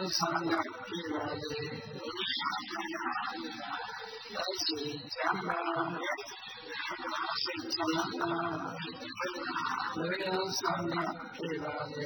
Sangha Kirale, Yasi Jama, Sitana, Real Sangha Kirale,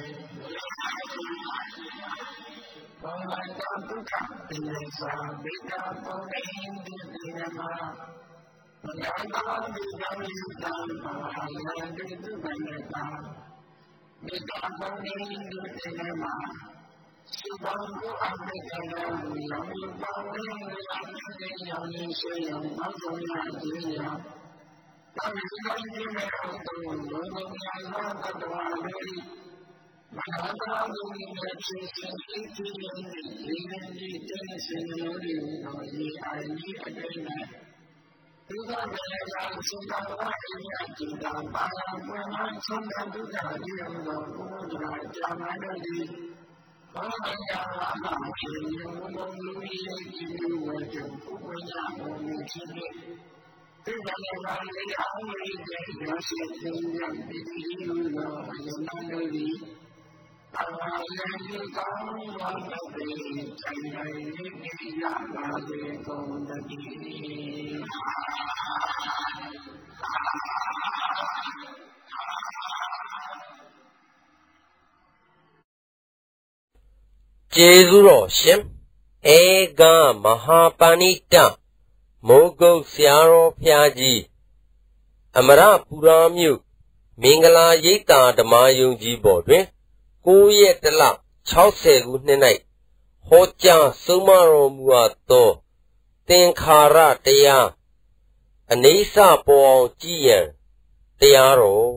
Pamata Duka, Inesa, Vika, Porin, Dinama, Pagana, Vidamitan, Pahaya, Vidubaneta, Vika, Porin, Dinama, Subangu Abhikara, Yami Bawin, Yami Shayam, Mazuna Jiya, Pamilani Mehato, Lumiyama Padwari, Manadali Mechisin, Iti, Tensin, Yuri, Nori, Aini Adena, Duga Mela, Sudawa, Yatida, Payapuna, Sundaduga, Yama, Udra, Jamadali, Jezuro Shem Ega Mahapanita Mogo Siaro Piaji Amara Puramyu Mingala Yeta Damayunji Bodwe Kuye Tela Chausegu Nenai Hoja Sumaro Muato Tenkara Tea Anisa Po Jian Tearo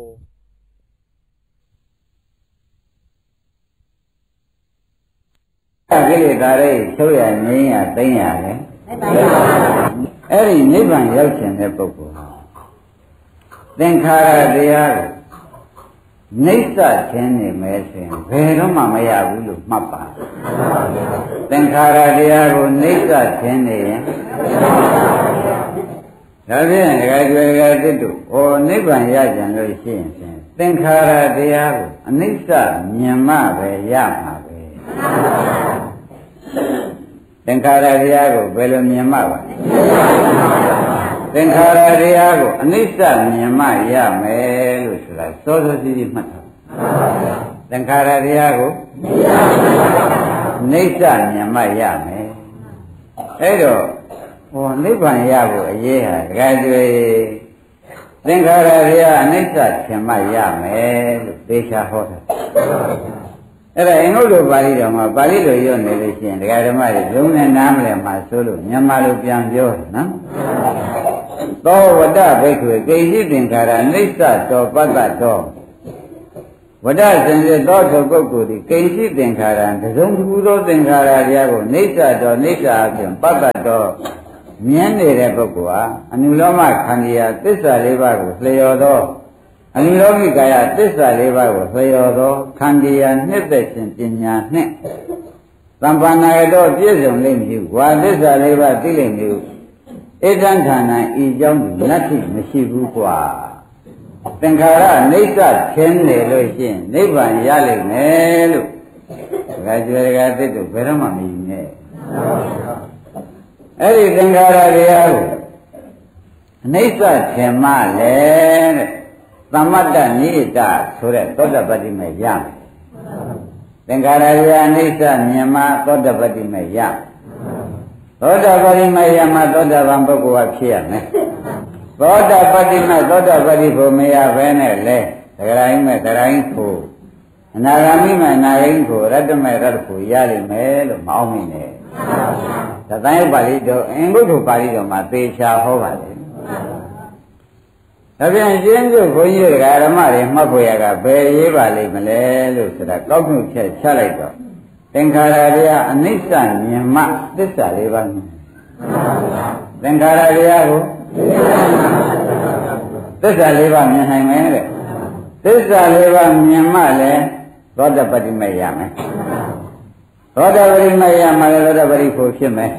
Gilidare, Soya, Nia, Dania, Every Niban Yelchin, the Popo. Then Kara Diago Nisa Kenny Mason, Veroma Maya Vulu Mapa. Then Kara Diago Nisa Kenny. Then graduated or Niban Yajan Lucien. Then Kara Diago, Nisa Nyama, Yama. Tenkara Riago, Belo Miyamava. Tenkara Riago, Anisa Miyamaya, Melusla, Soto Mata. Tenkara Riago, Nisa Miyamaya, Me. Edo, oh, Nipan Yago, Yeha, graduate. Tenkara Ria, Nisa Miyamaya, Me, Besha Hota. Era in order Balidoma, Balido Yon, the Gadamari, Luna Namle, my solo, Yamalu Pianjo, no? Though what that bakery, gave in Kara, Nisa, to Pata dog. What does in the dog of Goku, the Kaisi Tinkara, and the Zungudo Tinkara, Diago, Nisa, to Nisa, Pata dog, Miende Repokua, and Uloma Kandia, Tissa Levago, Playodo. And you don't get this level, Fayodo, Candia, Nippex, Pinya, Nip. Sampanado, Jason Lim you, while this level killing you. Edantana is young, nothing, Meshibukwa. Tenkara, Nisa, Ken, Loishin, Niban Yali, Melu. Graduated to Veramami. Every Tenkara Real Nisa, Chema, Samata Nita, Sura, Toda Badi Mayam. Tenkara Nisa, Nyama, Toda Badi Mayam. Toda Badi Mayama, Toda Bamboku Akia. Toda Badi Pomea Venele, Raime, Rainko. Naramima, Narinko, Radame Radku, Yali Mel, Maumine. The time Balido, and go to Balido, Matisha Hovale. Again, Jingo, for you, Garamari, Mapoyaga, Bay, Valley, Malay, Lucida, Cocknu, Chalago. Tenkara, Anissa, Yama, this Alivan. Tenkara, this Alivan, Yahamere. This Alivan, Yamale, Roda Padimayame. Roda Padimayama, Roda Padimayame.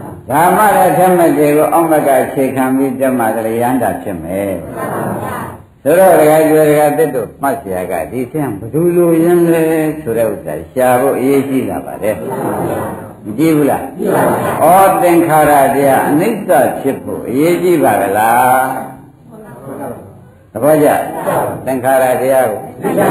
Ramada Tamajego, Omega, Chekam, with the Madrianda Chime. ဆိုတော့ဒကာကျွဲဒကာတက်တို့မှတ်เสียကဒီဆင်းဘယ်သူလိုရင်းလဲဆိုတဲ့ဥစ္စာရှားဖို့အရေးကြီးလာပါတယ်မကြည့်ဘူးလားဩသင်္ခါရတရားအနိစ္စဖြစ်ဖို့အရေးကြီးပါကလားသဘောကျသင်္ခါရတရားကို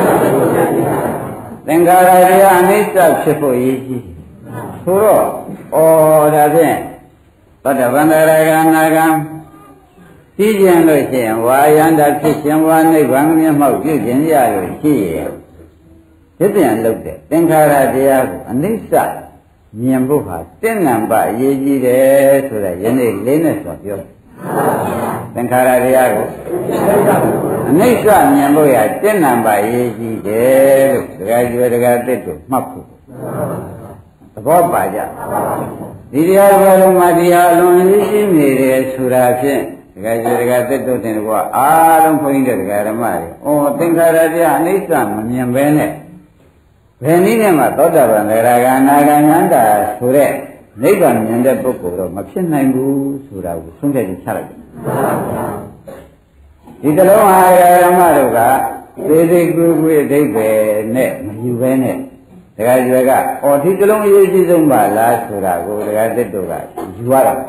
သင်္ခါရတရားအနိစ္စဖြစ်ဖို့အရေးကြီးဆိုတော့ဒါဖြင့်သောတပန်တရဂံနာဂံကြည့်ခြင်းလို့ရှိရင်ဝါယန္တာဖြစ်ခြင်းဝါနိဗ္ဗာန်မျက်မှောက်ပြုခြင်းရလို့ရှိရင်ဒီပြန်လုပ်တဲ့သင်္ခါရတရားကိုအနိစ္စမြင်ဖို့ဟာတင့်နံပါအရေးကြီးတယ်ဆိုတဲ့ယနေ့လေးနဲ့ဆိုပြောသင်္ခါရတရားကိုအနိစ္စမြင်ဖို့ရတင့်နံပါအရေးကြီးတယ်လို့ဒကာကျွဲဒကာသစ်တို့မှတ်ဖို့သဘောပါကြဒီတရားဘာလို့မှတရားအလွန်ကြီးရှိနေတယ်ဆိုတာဖြင့်ဒကာကျွဲဒကာသစ်တို့တင်ကွာအားလုံးခွင့်တဲ့ဒကာဓမ္မတွေသင်္ခါရတရားအနိစ္စမမြင်ဘဲနဲ့ဘယ်နည်းနဲ့မှသောတာပန်သရဂါနာဂံယန္တာဆိုတဲ့နိဗ္ဗာန်မြင်တဲ့ပုဂ္ဂိုလ်တော့မဖြစ်နိုင်ဘူးဆိုတာကိုသုံးသပ်ပြီးချလိုက်တယ်ဒီတလုံးဟာဓမ္မတို့ကသေသေးကူကူအဓိပ္ပာယ်နဲ့မယူဘဲနဲ့ဒကာကျွဲကဒီတလုံးအရေးကြီးဆုံးပါလားဆိုတာကိုဒကာသစ်တို့ကယူရတာဒါ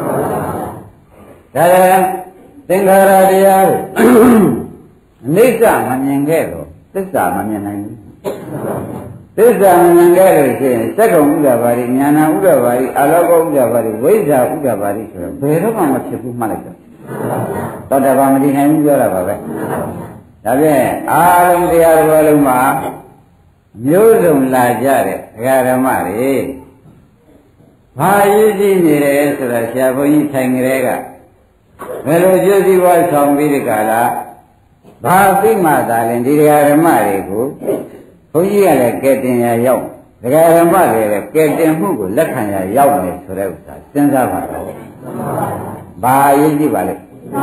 လည်းသင်္ခါရတရားကိုအနိစ္စမမြင်ခဲ့တော့သစ္စာမမြင်နိုင်ဘူးသစ္စာမမြင်ခဲ့လို့ရှိရင်စက္ကုံဥဒ္ဒဘာရိဉာဏဥဒ္ဒဘာရိအာလောကဥဒ္ဒဘာရိဝိဇ္ဇာဥဒ္ဒဘာရိဆိုတော့ဘယ်တော့မှမဖြစ်ဘူးမှတ်လိုက်တော့သောတာပန်မတည်နိုင်ဘူးပြောတာပါပဲဒါဖြင့်အာရုံတရားတော်လုံးမှာမျိုးစုံလာကြတဲ့ဒကာဓမ္မတွေဘာရည်ကြည်နေတယ်ဆိုတာဆရာဘုန်းကြီးထိုင်ကြတဲ့ကဘယ်လိုကျိုးစီးပွားဆောင်ပြီးဒီကလာဘာသိမှသာလဲဒီဒကာဓမ္မတွေကိုဘုန်းကြီးကလည်းကဲတင်ရရောက်ဒကာဓမ္မတွေလည်းကဲတင်မှုကိုလက်ခံရရောက်နေဆိုတဲ့ဥစ္စာစဉ်းစားပါတော့ဘာရည်ကြည်ပါလဲ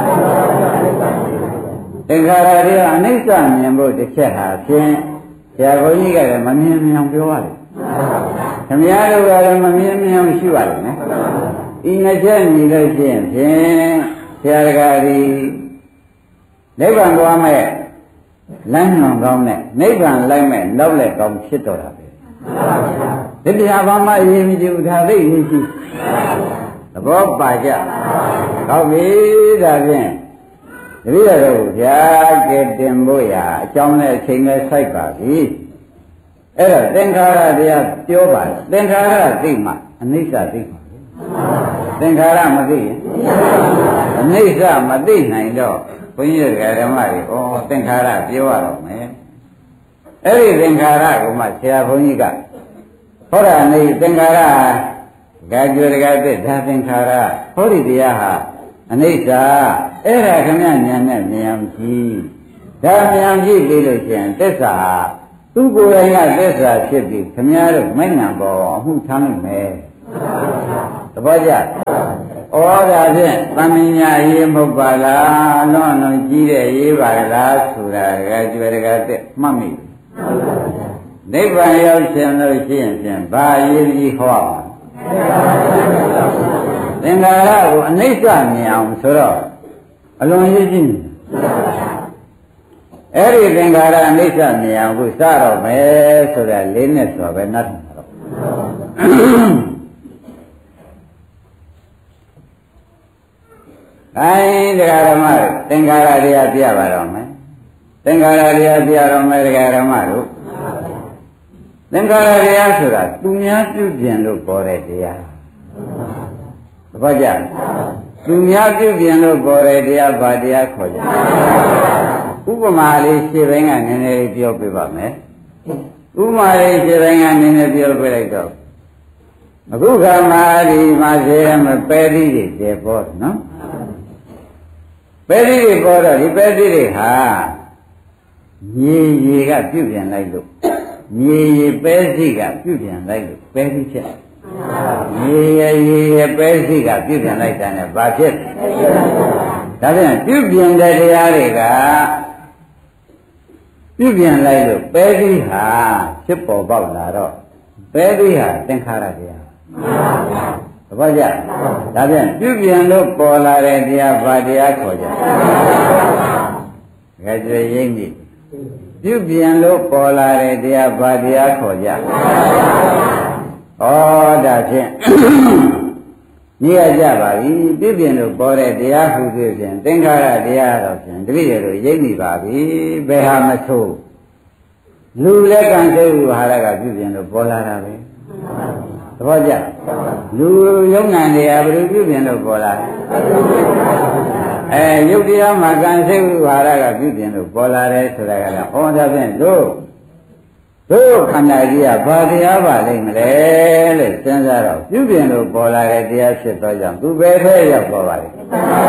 သင်္ခါရတွေအနိစ္စမြင်ဖို့တစ်ချက်ဟာဖြင့်ဆရာဘုန်းကြီးကလည်းမမြင်မြင်ပြောရတယ်ခင်ဗျားတို့ကလည်းမမြင်မြင်ရှိပါတယ်နော်ဒီနှစ်ချက်ညီလို့ရှိရင်ဖြင့်ဆရာတကားဒီနိဗ္ဗာန်သွားမဲ့လမ်းညွန်ကောင်းနဲ့နိဗ္ဗာန်လိုက်မဲ့နောက်လက်ကောင်းဖြစ်တော့တာပဲဒီတရားဘာမှအရေးမကြီးဘူးဒါသိရေးကြည့်သဘောပါကြဟုတ်ပြီဒါဖြင့်တပည့်တော်ဗျာကဲတင်ဖို့ရာအကြောင်းနဲ့အချိန်နဲ့စိုက်ပါပြီအဲ့တော့သင်္ခါရတရားပြောပါသင်္ခါရသိမှအနိစ္စသိမှသင်္ခါရမသိရင်အနိစ္စမသိနိုင်တော့ဘုန်းကြီးတို့ဓမ္မတွေသင်္ခါရပြောရတော့မယ်အဲ့ဒီသင်္ခါရကိုမှဆရာဘုန်းကြီးကဟောတာနေသင်္ခါရဓာကျွေကတဲ့ဓာသင်္ခါရဟောဒီတရားဟာအနိစ္စအဲ့ဒါခမဉာဏ်နဲ့မြင်အောင်ကြည့်ဒါမြင်အောင်ကြည့်ပြီးလို့ရှိရင်သစ္စာဟာသူကိုယ်တိုင်ကသစ္စာဖြစ်ပြီးခမည်းတော်မဉဏ်ပေါ်အမှုထမ်းနိုင်မယ်သဘောကျဒါဖြင့်သမဉ္ညာရေးမဟုတ်ပါလားလွန်လွန်ကြီးတဲ့ရေးပါလားဆိုတာကကျွဲတကားတဲ့မှတ်မိနိဗ္ဗာန်ရောက်ရှင်လို့ရှိရင်ဖြင့်ဘာရေးကြီးဟောပါသင်္ခါရကိုအနိစ္စမြင်အောင်ဆိုတော့အလွန်ရေးကြည့်နေအဲ့ဒီသင်္ခါရအနိစ္စမြင်အောင်ကိုစတော့မယ်ဆိုတာလေးနဲ့ဆိုပဲနတ်တော့အဲဒီတရားဓမ္မသင်္ခါရတရားပြပါတော့မယ်သင်္ခါရတရားပြတော့မယ်တရားဓမ္မတို့သင်္ခါရတရားဆိုတာသူများပြုပြင်လို့ပေါ်တဲ့တရားသဘောကျသူများပြုပြင်လို့ပေါ်တဲ့တရားဘာတရားခေါ်ကြဥပမာလေးရှင်းပိုင်းကနည်းနည်းလေးပြောပြပါမယ်ဥပမာလေးရှင်းပိုင်းကနည်းနည်းပြောပြလိုက်တော့အခုခါမှာဒီမှာဇေယမပဲသီးတွေကျေပေါ်နော်ပဲသီးတွေပေါ်တော့ဒီပဲသီးတွေဟာရေကပြုပြင်လိုက်လို့ရေပဲသီးကပြုပြင်လိုက်လို့ပဲသီးဖြစ်ရေပဲသီးကပြုပြင်လိုက်တာနဲ့ဘာဖြစ်ဒါပြန်ပြုပြင်တဲ့တရားတွေကပြုပြင်လိုက်လို့ပဲသီးဟာဖြစ်ပေါ်ပေါက်လာတော့ပဲသီးဟာသင်္ခါရတရားသဘောကျဒါပြန်ပြုပြင်လို့ပေါ်လာတဲ့တရားဘာတရားခေါ်ကြဒါကြွယ်ရိမ့်ပြီပြုပြင်လို့ပေါ်လာတဲ့တရားဘာတရားခေါ်ကြဩဒါဖြင့်နေရကြပါပြီပြုပြင်လို့ပေါ်တဲ့တရားဟုဆိုဖြင့်သင်္ခါရတရားတော့ဖြင့်တပည့်တော်ရိမ့်ပြီပါပြီဘယ်ဟာမဆိုးလူလက်ကံစိတ်ဝါရကပြုပြင်လို့ပေါ်လာတာပဲသဘောကျလူယုံနာနေရဘယ်လိုပြုပြင်လို့ပေါ်လာယုတ်တရားမှာကံစိတ်ဝါရကပြုပြင်လို့ပေါ်လာတယ်ဆိုတာကလည်းဟောတာဖြင့်တို့ခန္ဓာကြီးကဘာတရားပါလိမ့်မလဲလို့စဉ်းစားတော့ပြုပြင်လို့ပေါ်လာတဲ့တရားဖြစ်သောကြောင့်သူပဲထဲရောက်ပေါ်ပါလေဩ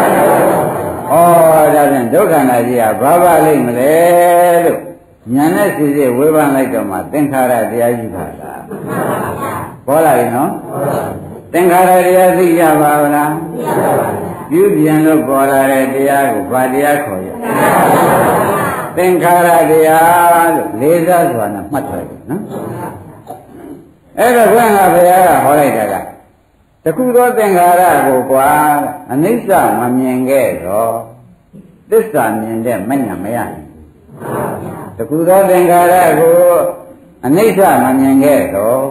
ဒါဖြင့်ဒုက္ခနာကြီးကဘာပါလိမ့်မလဲလို့ညာနဲ့စီစီဝေဖန်လိုက်တော့မှသင်္ခါရတရားကြီးပါလားပေါ်လာပြီနော်သင်္ခါရတရားသိကြပါဗလားပြုပြင်လို့ပေါ်လာတဲ့တရားကိုဘာတရားခေါ်ရသင်္ခါရတရားလို့လေးစားစွာနဲ့မှတ်ထားတယ်နော်အဲ့တော့ဘုရားဘုရားကဟောလိုက်တာကတခုသောသင်္ခါရကိုကွာအနိစ္စမမြင်ခဲ့တော့သစ္စာမြင်တဲ့မဉဏ်မရဘူးတခုသောသင်္ခါရကိုအနိစ္စမမြင်ခဲ့တော့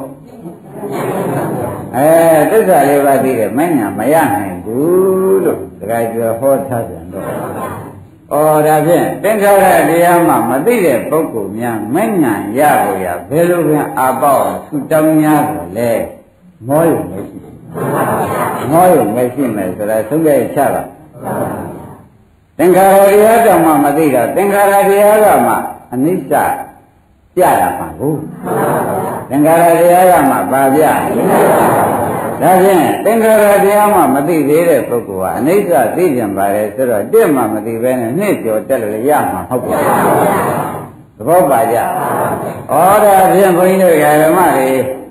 သစ္စာလေးပါးသိတဲ့မဉဏ်မရနိုင်ဘူးလို့တခါကျော်ဟောထားပြန်တော့ဒါဖြင့်သင်္ခါရတရားမှမသိတဲ့ပုဂ္ဂိုလ်များမဉဏ်ရဖို့ရဘယ်လိုပြန်အာပေါသူတောင်းများကိုလဲမောရုံမရှိမောရုံမရှိမယ်ဆိုတာသုံးရချပါသင်္ခါရတရားတောင်မှမသိတာသင်္ခါရတရားကမှအနိစ္စပြရမှာကိုသင်္ခါရတရားကမှဘာပြဒါဖြင့်သင်္ခါရတရားမှမသိသေးတဲ့ပုဂ္ဂိုလ်ဟာအနိစ္စသိကြပါလေဆိုတော့တက်မှမသိဘဲနဲ့နှစ်ကျော်တက်လို့ရမှာဟုတ်ပါဘူးသဘောပါကြဒါဖြင့်ဘုန်းကြီးတို့ဓမ္မတွေ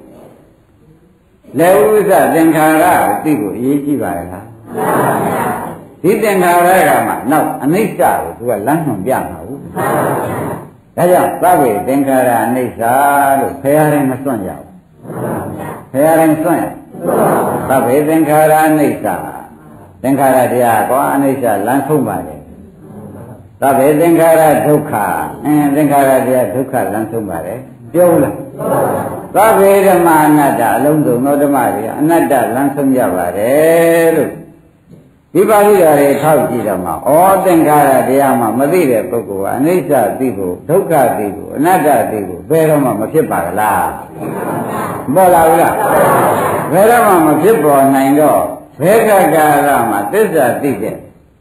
လက်ဥစ္စာသင်္ခါရကိုသိဖို့အရေးကြီးပါလားဒီသင်္ခါရကမှနောက်အနိစ္စကိုသူကလမ်းညွှန်ပြမှာဟုတ်ဒါကြောင့်သဗ္ဗေသင်္ခါရအနိစ္စလို့ဖရာတိုင်းမစွန့်ကြဘူးဖရာတိုင်းစွန့်ရသဗ္ဗေသင်္ခါရအနိစ္စသင်္ခါရတရားကောအနိစ္စလမ်းဆုံးပါလေသဗ္ဗေသင်္ခါရဒုက္ခသင်္ခါရတရားဒုက္ခလမ်းဆုံးပါလေပြောဘူးလားသဗ္ဗေဓမ္မအနတ္တအလုံးစုံသောဓမ္မတွေအနတ္တလမ်းဆုံးကြပါတယ်လို့ဒီပါဠိတော်တွေထောက်ကြည့်တော့မှသင်္ခါရတရားမှမသိတဲ့ပုဂ္ဂိုလ်ကအနိစ္စသိဖို့ဒုက္ခသိဖို့အနတ္တသိဖို့ဘယ်တော့မှမဖြစ်ပါကလားပေါ်လာဘူးလားဘယ်တော့မှမဖြစ်ပေါ်နိုင်တော့ဘယ်ကကာလမှာသစ္စာသိတဲ့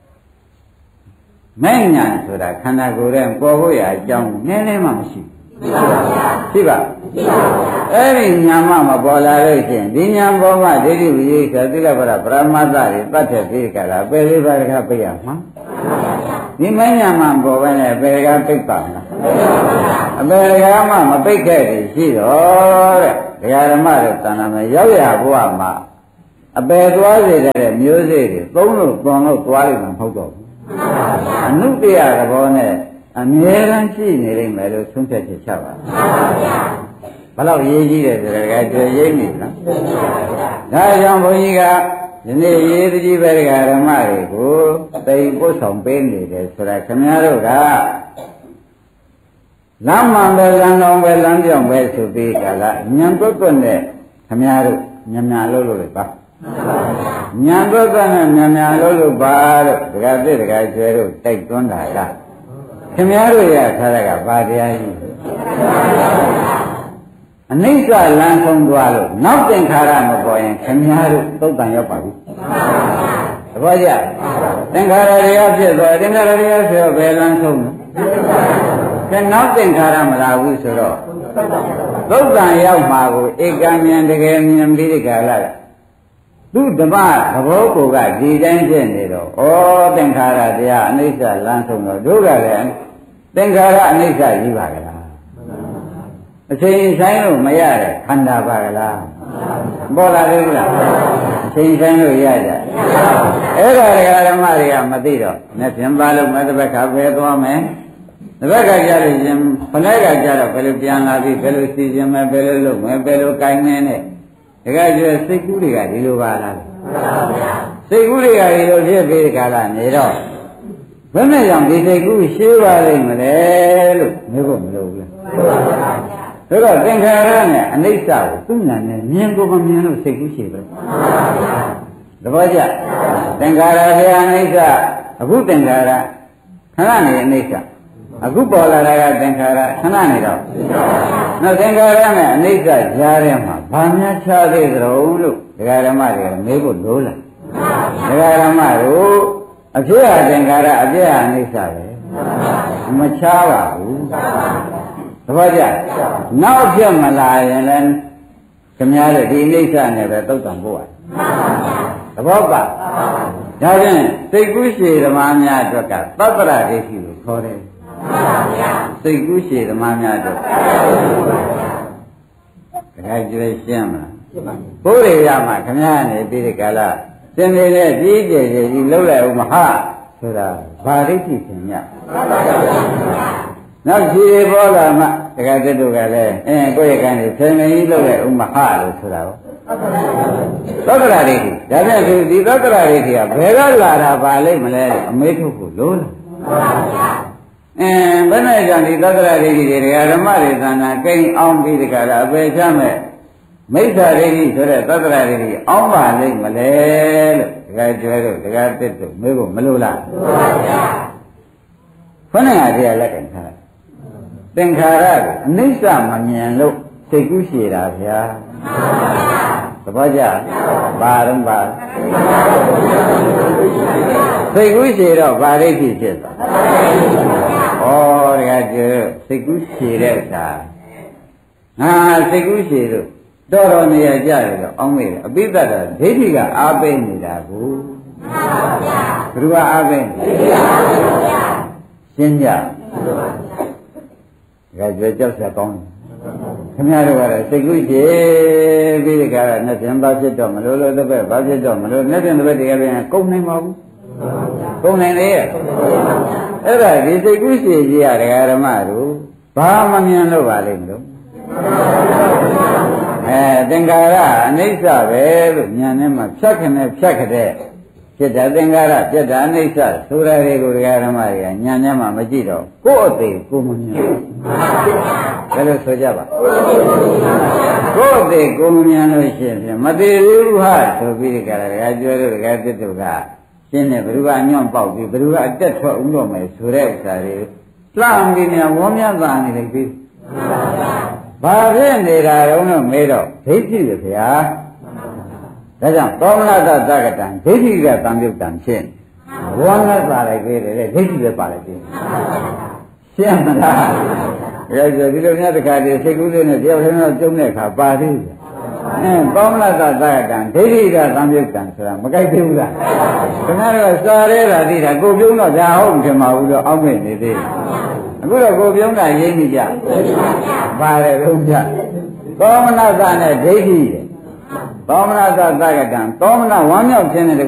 မဲ့ညာဆိုတာခန္ဓာကိုယ်ရဲ့ပေါ်ဖို့ရအကြောင်းနည်းနည်းမှမရှိရှိပါအဲ့ဒီညာမမပေါ်လာလို့ရှိရင်ဒီညာပေါ်မှာဒိဋ္ဌိဝိသေသတိလပရပရမတ္တတွေတတ်တဲ့ပြီးကြတာပယ်လေးပါးကပြရမှာဒီမညာမပေါ်ပဲနဲ့ပယ်ကပိတ်ပါမလားအပယ်ကမှမပိတ်ခဲ့တယ်ရှိတော့တဲ့ဒကာဓမ္မတို့တဏ္ဍာမှာရောက်ရဘုရားမှာအပယ်သွားစေတဲ့မျိုးစေ့တွေသုံးလို့သွန်လို့သွားလိမ့်မှာမဟုတ်တော့ဘူးအနုတ္တရသဘောနဲ့အမြဲတမ်းရှိနေလိမ့်မယ်လို့ဆုံးဖြတ်ချက်ချပါဘယ်လောက်ရေးကြီးတယ်ဆိုတော့ကြွယ်ရိပ်နေလားဒါကြောင့်ဘုန်းကြီးကဒီနေ့ရေးတကြီးပဲဓမ္မတွေကိုသိပို့ဆောင်ပေးနေတယ်ဆိုတာခင်ဗျားတို့ကလမ်းမှန်ပဲလမ်းကောင်းပဲလမ်းပြောင်းပဲဆိုပြီးကြလားဉာဏ်တွတ်တွတ်နဲ့ခင်ဗျားတို့ညာလို့လိုက်ပါညာတွတ်တွတ်နဲ့ညာလို့ပါလို့ဒကာပြည့်ဒကာကျွဲတို့တိုက်တွန်းတာကခင်ဗျားတို့ရထားတဲ့ကဘာတရားကြီးအနိစ္စလမ်းဆုံးသွားလို့နောက်သင်္ခါရမပေါ်ရင်ခင်ဗျားတို့သုတ်တန်ရောက်ပါပြီသဘောကျသင်္ခါရတရားဖြစ်သွားသင်္ခါရတရားဆိုတော့ဘယ်လမ်းဆုံးလဲနောက်သင်္ခါရမလာဘူးဆိုတော့သုတ်တန်ရောက်မှာကိုဧကံဉာဏ်တကယ်ဉာဏ်ပြီးဒီကလာသူဓမ္မသဘောကိုကဒီတိုင်းဖြစ်နေတော့သင်္ခါရတရားအနိစ္စလမ်းဆုံးတော့တို့ကလည်းသင်္ခါရအနိစ္စကြီးပါကလားအချိန်ဆိုင်လို့မရတဲ့ခန္ဓာပါကလားပေါ်လာသေးလားအချိန်ဆိုင်လို့ရကြအဲ့ဒါဓမ္မတွေကမသိတော့နဲ့ပြန်ပါလို့မတပတ်ခါပဲသွားမယ်တပတ်ခါကြလို့ရှင်ခဏကကြတော့ဘယ်လိုပြန်လာပြီဘယ်လိုစီစဉ်မယ်ဘယ်လိုလုပ်မယ်ဘယ်လိုကိုင်းနေနဲ့တကယ်ကျစိတ်ကူးတွေကဒီလိုပါလားစိတ်ကူးတွေကဒီလိုဖြစ်ပြီးဒီကလာနေတော့ဘယ်နဲ့ကြောင့်ဒီစိတ်ကူးရှိပါလိမ့်မလဲလို့မျိုးဖို့မလိုဘူးလားဒါတော့သင်္ခါရနဲ့အနိစ္စကိုသူ့နာနဲ့မြင်ကိုမမြင်လို့စိတ်ကူးရှိပဲသဘောကျသင်္ခါရဘုရားအနိစ္စအခုသင်္ခါရခဏနေအနိစ္စအခုပေါ်လာတာကသင်္ခါရခဏနေတော့နောက်သင်္ခါရနဲ့အနိစ္စကြားထဲမှာဘာများခြားသေးသလဲလို့ဒကာဓမ္မတွေမေးဖို့လိုလားဒကာဓမ္မတို့အဖြစ်အသင်္ခါရအပြည့်အနိစ္စပဲမခြားပါဘူးသဘောကျနောက်ပြတ်မလာရင်လည်းခင်ဗျားတို့ဒီအိဋ္ဌနဲ့ပဲသုတ်တံပို့ရတယ်သဘောပါဒါဖြင့်စိတ်ကူးရှည်ဓမ္မများအတွက်ကသတ္တရဒိဋ္ဌိကိုခေါ်တယ်စိတ်ကူးရှည်ဓမ္မများအတွက်ဒါကြွယ်ရှင်းမလားဘုရားရမှာခင်ဗျားနေပြီးဒီကလာသင်နေတဲ့ကြီးကျယ်ကြီးလှုပ်လိုက်ဦးမဟာဆိုတာဘာဒိဋ္ဌိသင်ညနောက်ခြေပေါ်လာမှတခါတည်းတို့ကလည်းကိုယ့်ရဲ့ကံကိုဆယ်မင်းကြီးလုပ်တဲ့ဥမဟာလို့ဆိုတာကိုသောတရာဒိဋ္ဌိဒါဖြင့်ဒီသောတရာဒိဋ္ဌိကဘယ်ကလာတာပါလိမ့်မလဲအမေထုတ်ကိုလို့လားဘယ်နဲ့ကြောင့်ဒီသောတရာဒိဋ္ဌိတွေဓမ္မတွေသဏ္ဍာန်ကိန်းအောင်ပြီးတခါလားအပေချမဲ့မိစ္ဆာဒိဋ္ဌိဆိုတဲ့သောတရာဒိဋ္ဌိအောင်ပါလိမ့်မလဲလို့တခါကျွဲတို့တခါတစ်တို့မေးဖို့မလို့လားခொနဲ့ကတရားလက်ကင်ထားသင်္ခါရကိုအနိစ္စမမြင်လို့စိတ်ကူးရှည်တာဗျာသဘောကျဘာတော့ဘာစိတ်ကူးရှည်တော့ဘာဒိဋ္ဌိဖြစ်သွားဩတကယ်ကျစိတ်ကူးရှည်တဲ့အခါငါစိတ်ကူးရှည်လို့တော်နေရကြတယ်တော့အောင်းမေးတယ်အပိဿတာဒိဋ္ဌိကအားပေးနေတာကိုဘယ်သူကအားပေးနေရှင်းကြဒါကြွယ်ကြောက်ဆက်ကောင်းတယ်ခင်ဗျားတို့ကတော့စိတ်ကူးရှည်ပြီးဒီကရနဲ့ပြန်ပါဖြစ်တော့မလို့လို့တစ်ပတ်ပါဖြစ်တော့မလို့နဲ့ပြန်တစ်ပတ်တကယ်ပြန်ကုန်နိုင်ပါဘူးကုန်နိုင်လေအဲ့ဒါဒီစိတ်ကူးရှည်ကြီးရတယ်ဓမ္မတို့ဘာမမြင်လို့ပါလိမ့်မလို့သင်္ခါရအနိစ္စပဲလို့ဉာဏ်နဲ့မှဖြတ်ခနဲ့ဖြတ်ခတဲ့ဖြစ်တဲ့သင်္ခါရပြတ်တာအနိစ္စဆိုရတွေကိုဓမ္မတွေကဉာဏ်နဲ့မှမကြည့်တော့ကိုယ့်အသေးကိုမမြင်ဘူးဘယ်လိုဆိုကြပါကိုယ့်အသေးကိုမမြင်လို့ရှိရင်မသေးဘူးဟာဆိုပြီးဒီကရကျွဲတို့တကယ်တစ်တို့ကရှင်းတယ်ဘယ်သူကညွန့်ပေါက်ပြီးဘယ်သူကအတက်ထွက်ဦးတော့မယ်ဆိုတဲ့ဥစ္စာတွေလှမ်းပြီးမြန်ဝေါမြတ်သာနေတယ်ပြီးဘာဖြစ်နေတာတော့မေးတော့ဒိဋ္ဌိပဲဗျာဒါကြောင့်သောမနတသက္ကတံဒိဋ္ဌိကသံယုတ်တံဖြစ်ဝေါမြတ်သာလိုက်ပြီးတယ်ဒိဋ္ဌိပဲပါလိုက်ပြီးရှင်းမလားဒါဆိုဒီလိုများတခါတည်းစိတ်ကူးလေးနဲ့တယောက်တည်းတော့ကျုံတဲ့အခါပါသေးတယ်သောမနတသက္ကတံဒိဋ္ဌိကသံယုတ်တံဆိုတာမကြိုက်သေးဘူးလားခင်ဗျားတို့ကစားရဲတာသိတာကိုပြုံးတော့ဒါဟုတ်မထင်ပါဘူးတော့အောက်မဲ့နေသေးတယ်အခုတော့ကိုပြုံးတာရင်းမိကြပါတယ်လုံးကြသောမနတနဲ့ဒိဋ္ဌိသောမနတသက္ကတံသောမနဝမ်းမြောက်ခြင်းနဲ့